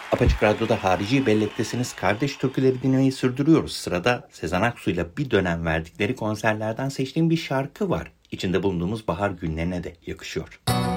Apaçık Radyo'da harici bellektesiniz. Kardeş türküleri dinlemeyi sürdürüyoruz. Sırada Sezen Aksu'yla bir dönem verdikleri konserlerden seçtiğim bir şarkı var. İçinde bulunduğumuz bahar günlerine de yakışıyor.